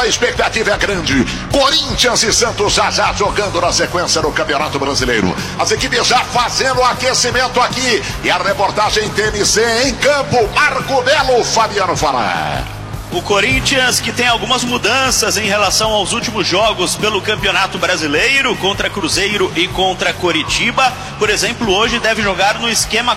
a expectativa é grande. Corinthians e Santos já jogando na sequência do Campeonato Brasileiro. As equipes já fazendo o aquecimento aqui. E a reportagem TNC em campo. Marco Belo, Fabiano Fala. O Corinthians, que tem algumas mudanças em relação aos últimos jogos pelo Campeonato Brasileiro, contra Cruzeiro e contra Coritiba. Por exemplo, hoje deve jogar no esquema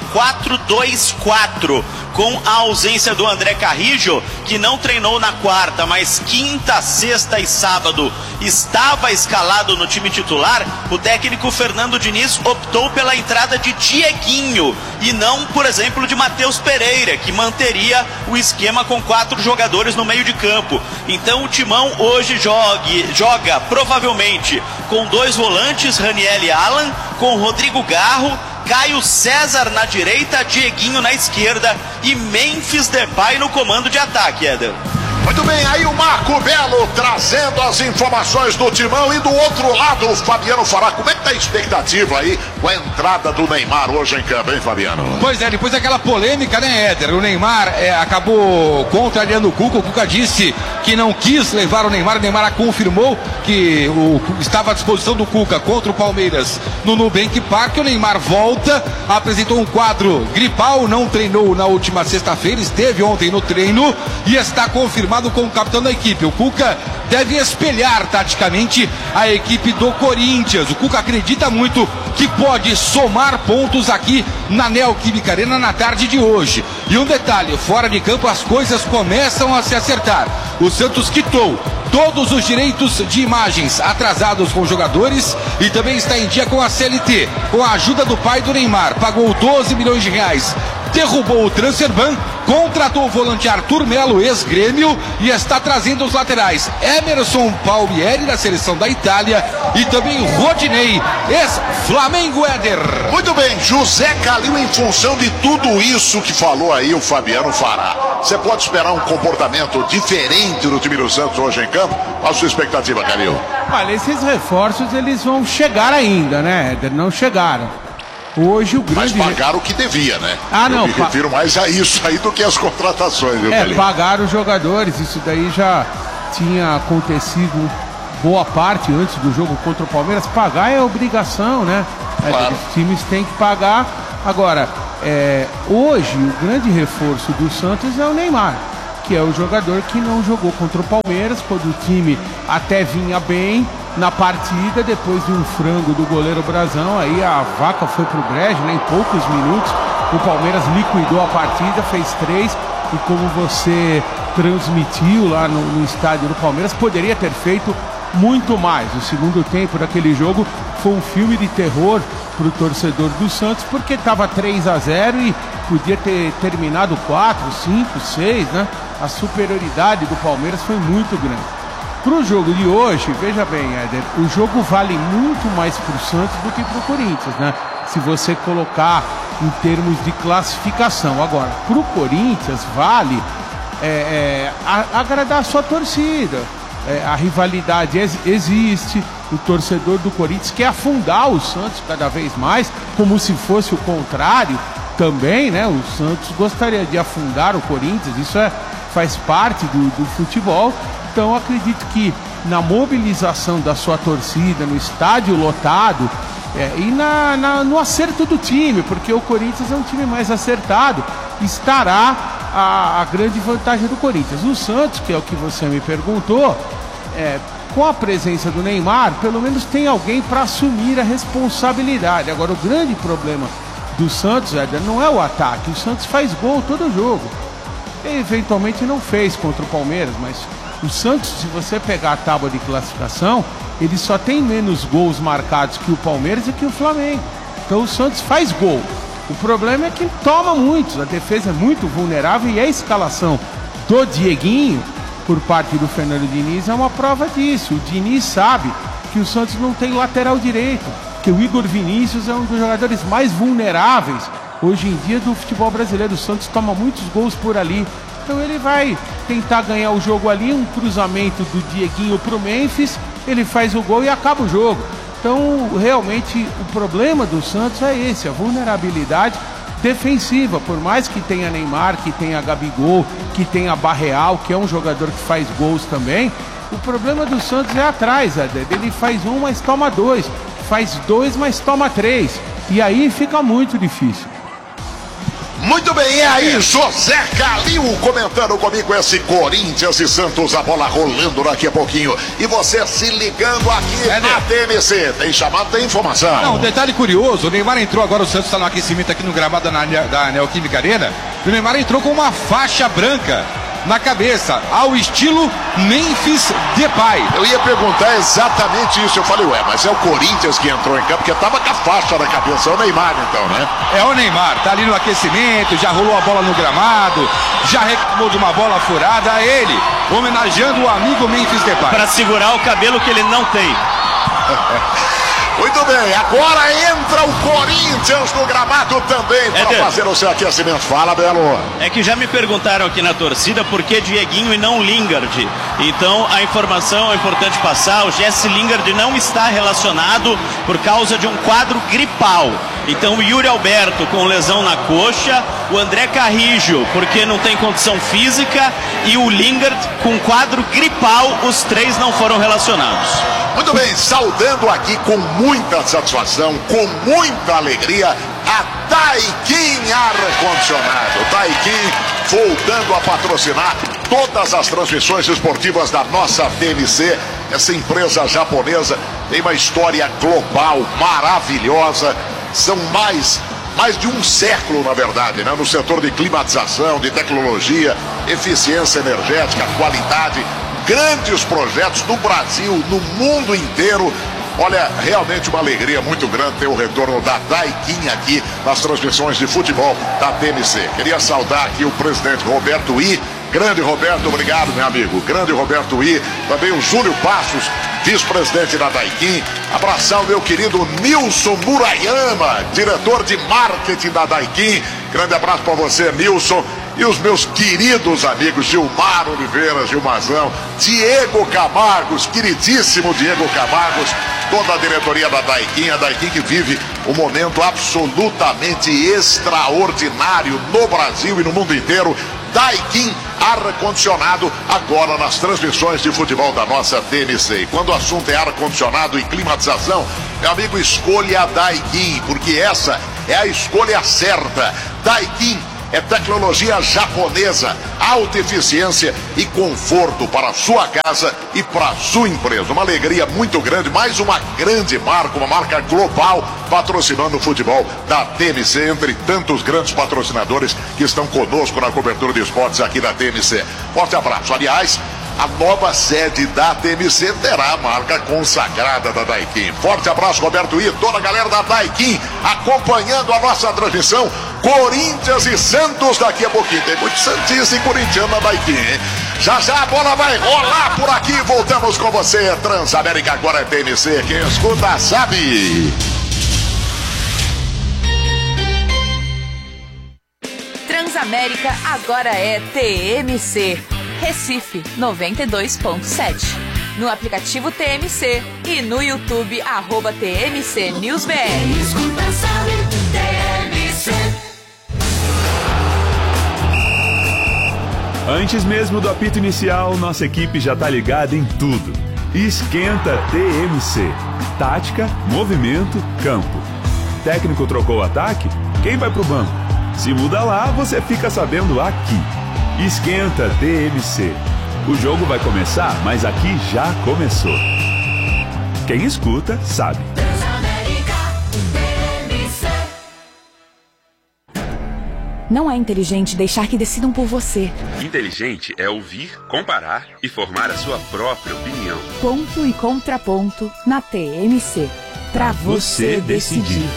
4-2-4, com a ausência do André Carrijo, que não treinou na quarta, mas quinta, sexta e sábado estava escalado no time titular. O técnico Fernando Diniz optou pela entrada de Dieguinho e não, por exemplo, de Matheus Pereira, que manteria o esquema com 4 jogadores no meio de campo. Então o Timão hoje joga provavelmente com 2 volantes, Raniel e Alan, com Rodrigo Garro, Caio César na direita, Dieguinho na esquerda e Memphis Depay no comando de ataque, Éder. Muito bem, aí o Marco Belo trazendo as informações do Timão. E do outro lado, o Fabiano Fará. Como é que tá a expectativa aí com a entrada do Neymar hoje em campo, hein, Fabiano? Pois é, depois daquela polêmica, né, Éder? O Neymar acabou contrariando o Cuca. O Cuca disse que não quis levar o Neymar confirmou que estava à disposição do Cuca contra o Palmeiras no Nubank Park. O Neymar volta, apresentou um quadro gripal, não treinou na última sexta-feira, esteve ontem no treino e está confirmado com o capitão da equipe. O Cuca deve espelhar taticamente a equipe do Corinthians. O Cuca acredita muito que pode somar pontos aqui na Neoquímica Arena na tarde de hoje. E um detalhe, fora de campo as coisas começam a se acertar. O Santos quitou todos os direitos de imagens atrasados com jogadores e também está em dia com a CLT, com a ajuda do pai do Neymar. Pagou 12 milhões de reais, derrubou o transfer ban, contratou o volante Arthur Melo, ex-Grêmio, e está trazendo os laterais Emerson Palmieri, da seleção da Itália, e também Rodinei, ex-Flamengo, Éder. Muito bem, José Calil, em função de tudo isso que falou aí o Fabiano Fará, você pode esperar um comportamento diferente do time do Santos hoje em campo? Qual a sua expectativa, Calil? Olha, esses reforços eles vão chegar ainda, né, Éder? Não chegaram. Hoje o grande... Mas pagaram o que devia, né? Não. Eu me refiro mais a isso aí do que as contratações, viu, Calil? Pagaram os jogadores, isso daí já tinha acontecido boa parte antes do jogo contra o Palmeiras. Pagar é obrigação, né? Claro. Os times têm que pagar. Agora, hoje o grande reforço do Santos é o Neymar, que é o jogador que não jogou contra o Palmeiras, quando o time até vinha bem na partida, depois de um frango do goleiro Brazão, aí a vaca foi pro brejo, né? Em poucos minutos o Palmeiras liquidou a partida, fez 3, e como você transmitiu lá no estádio do Palmeiras, poderia ter feito muito mais. O segundo tempo daquele jogo foi um filme de terror pro torcedor do Santos, porque estava 3-0 e podia ter terminado 4, 5, 6, né? A superioridade do Palmeiras foi muito grande. Pro jogo de hoje, veja bem, Éder, o jogo vale muito mais pro Santos do que pro Corinthians, né? Se você colocar em termos de classificação. Agora, pro Corinthians vale agradar a sua torcida. A rivalidade existe, o torcedor do Corinthians quer afundar o Santos cada vez mais, como se fosse o contrário também, né? O Santos gostaria de afundar o Corinthians, isso faz parte do futebol. Então acredito que na mobilização da sua torcida, no estádio lotado, e no acerto do time, porque o Corinthians é um time mais acertado, estará a grande vantagem do Corinthians. O Santos, que é o que você me perguntou, com a presença do Neymar, pelo menos tem alguém para assumir a responsabilidade. Agora, o grande problema do Santos, Éder, não é o ataque. O Santos faz gol todo jogo. Eventualmente não fez contra o Palmeiras, mas o Santos, se você pegar a tábua de classificação, ele só tem menos gols marcados que o Palmeiras e que o Flamengo. Então o Santos faz gol. O problema é que toma muitos, a defesa é muito vulnerável, e a escalação do Dieguinho por parte do Fernando Diniz é uma prova disso. O Diniz sabe que o Santos não tem lateral direito, que o Igor Vinícius é um dos jogadores mais vulneráveis hoje em dia do futebol brasileiro. O Santos toma muitos gols por ali. Então ele vai tentar ganhar o jogo ali, um cruzamento do Dieguinho pro Memphis, ele faz o gol e acaba o jogo. Então realmente o problema do Santos é esse, a vulnerabilidade defensiva. Por mais que tenha Neymar, que tenha Gabigol, que tenha Barreal, que é um jogador que faz gols também, O problema do Santos é atrás, Adélio. Ele faz um, mas toma dois. Faz dois, mas toma três. E aí fica muito difícil. Muito bem, é aí José Calil comentando comigo esse Corinthians e Santos, a bola rolando daqui a pouquinho. E você se ligando aqui na TMC. Tem chamado, tem informação. Não, um detalhe curioso, o Neymar entrou agora, o Santos está no aquecimento aqui no gramado da Neoquímica Arena. O Neymar entrou com uma faixa branca na cabeça, ao estilo Memphis Depay. Eu ia perguntar exatamente isso. Eu falei, ué, mas é o Corinthians que entrou em campo, porque tava com a faixa na cabeça. É o Neymar, então, né? É o Neymar, tá ali no aquecimento, já rolou a bola no gramado, já reclamou de uma bola furada. A ele, homenageando o amigo Memphis Depay. Para segurar o cabelo que ele não tem. Muito bem, agora entra o Corinthians no gramado também para fazer o seu aquecimento. Fala, Belo. É que já me perguntaram aqui na torcida por que Dieguinho e não Lingard. Então a informação é importante passar, o Jesse Lingard não está relacionado por causa de um quadro gripal. Então o Yuri Alberto com lesão na coxa, o André Carrijo porque não tem condição física e o Lingard com quadro gripal, os três não foram relacionados. Muito bem, saudando aqui com muita satisfação, com muita alegria, a Daikin Ar-Condicionado. Daikin voltando a patrocinar todas as transmissões esportivas da nossa TMC. Essa empresa japonesa tem uma história global maravilhosa. São mais de um século, na verdade, né? No setor de climatização, de tecnologia, eficiência energética, qualidade. Grandes projetos no Brasil, no mundo inteiro. Olha, realmente uma alegria muito grande ter o retorno da Daikin aqui nas transmissões de futebol da TMC. Queria saudar aqui o presidente Roberto I. Grande Roberto, obrigado, meu amigo. Grande Roberto I. Também o Júlio Passos, vice-presidente da Daikin. Abraçar o meu querido Nilson Murayama, diretor de marketing da Daikin. Grande abraço para você, Nilson. E os meus queridos amigos Gilmar Oliveira, Gilmazão, Diego Camargos, queridíssimo Diego Camargos, toda a diretoria da Daikin, a Daikin que vive um momento absolutamente extraordinário no Brasil e no mundo inteiro. Daikin ar-condicionado agora nas transmissões de futebol da nossa TMC. E quando o assunto é ar-condicionado e climatização, meu amigo, escolha a Daikin, porque essa é a escolha certa. Daikin é tecnologia japonesa, alta eficiência e conforto para a sua casa e para a sua empresa. Uma alegria muito grande, mais uma grande marca, uma marca global, patrocinando o futebol da TMC, entre tantos grandes patrocinadores que estão conosco na cobertura de esportes aqui da TMC. Forte abraço. Aliás, a nova sede da TMC terá a marca consagrada da Daikin. Forte abraço, Roberto I, toda a galera da Daikin acompanhando a nossa transmissão. Corinthians e Santos daqui a pouquinho. Tem muito santista e corintiano na Daikin, hein? Já já a bola vai rolar por aqui. Voltamos com você. Transamérica agora é TMC. Quem escuta sabe. Transamérica agora é TMC. Recife 92.7. No aplicativo TMC e no YouTube @TMC News BR. Antes mesmo do apito inicial, nossa equipe já tá ligada em tudo. Esquenta TMC. Tática, movimento, campo. Técnico trocou o ataque? Quem vai pro banco? Se muda lá, você fica sabendo aqui. Esquenta TMC. O jogo vai começar, mas aqui já começou. Quem escuta, sabe. Não é inteligente deixar que decidam por você. Inteligente é ouvir, comparar e formar a sua própria opinião. Ponto e contraponto na TMC. Pra você decidir.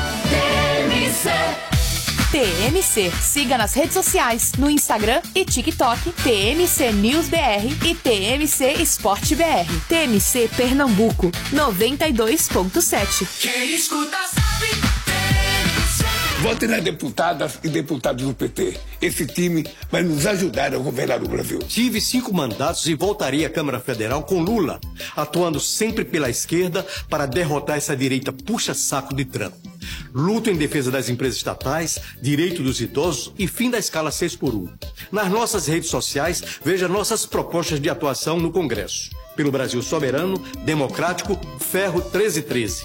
TMC. Siga nas redes sociais, no Instagram e TikTok, TMC News BR e TMC Esporte BR. TMC Pernambuco, 92.7. Quem escuta sabe. Vote nas deputadas e deputados do PT. Esse time vai nos ajudar a governar o Brasil. Tive 5 mandatos e voltarei à Câmara Federal com Lula, atuando sempre pela esquerda para derrotar essa direita puxa-saco de Trump. Luto em defesa das empresas estatais, direito dos idosos e fim da escala 6x1. Nas nossas redes sociais, veja nossas propostas de atuação no Congresso. Pelo Brasil soberano, democrático, Ferro 1313.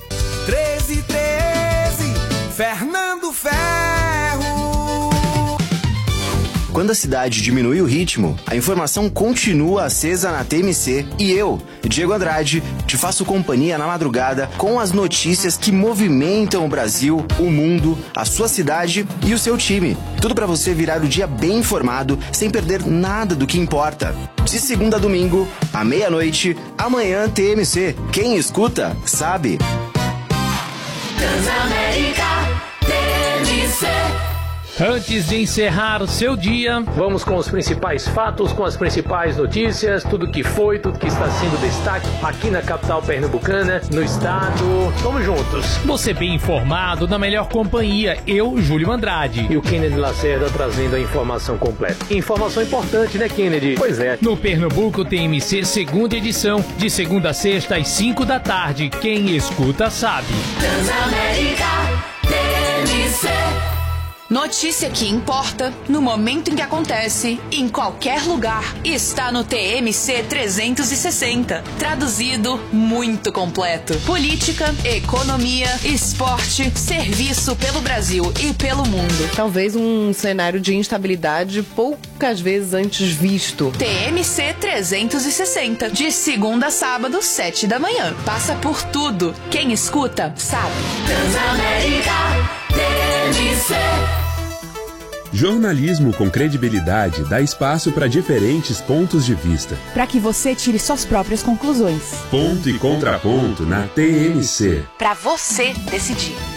1313, Fernando Ferro. Quando a cidade diminui o ritmo, a informação continua acesa na TMC e eu, Diego Andrade, te faço companhia na madrugada com as notícias que movimentam o Brasil, o mundo, a sua cidade e o seu time. Tudo para você virar o dia bem informado, sem perder nada do que importa. De segunda a domingo, à meia-noite, amanhã TMC. Quem escuta, sabe. Transamérica TMC. Antes de encerrar o seu dia, vamos com os principais fatos, com as principais notícias, tudo que foi, tudo que está sendo destaque aqui na capital pernambucana, no estado. Vamos juntos. Você bem informado, na melhor companhia, eu, Júlio Andrade. E o Kennedy Lacerda trazendo a informação completa. Informação importante, né, Kennedy? Pois é. No Pernambuco TMC, segunda edição, de segunda a sexta às 5 da tarde. Quem escuta sabe. Transamérica TMC. Notícia que importa, no momento em que acontece, em qualquer lugar, está no TMC 360. Traduzido, muito completo. Política, economia, esporte, serviço pelo Brasil e pelo mundo. Talvez um cenário de instabilidade poucas vezes antes visto. TMC 360, de segunda a sábado, 7 da manhã. Passa por tudo. Quem escuta, sabe. Transamérica TMC. Jornalismo com credibilidade dá espaço para diferentes pontos de vista. Para que você tire suas próprias conclusões. Ponto e contraponto na TMC. Para você decidir.